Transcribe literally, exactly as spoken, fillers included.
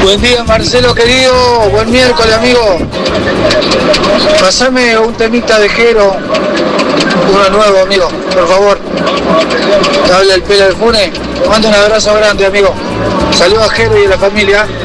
Buen día, Marcelo querido, buen miércoles, amigo. Pasame un temita de Jero, uno nuevo, amigo, por favor. Te habla el Pelo del Fune. Te mando un abrazo grande, amigo. Saludos a Jero y a la familia.